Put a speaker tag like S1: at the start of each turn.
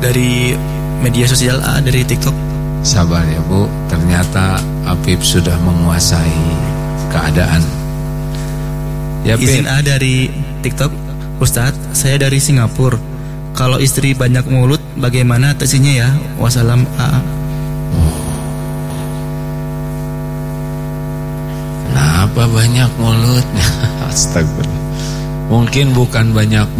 S1: Dari media sosial A, dari TikTok.
S2: Sabar ya Bu, ternyata Apip sudah menguasai keadaan. Ya,
S1: Izin A dari TikTok. Ustadz, saya dari Singapura. Kalau istri banyak mulut, bagaimana atasinya ya? Wassalam A.
S2: Kenapa banyak mulutnya? Astagfirullah. Mungkin bukan banyak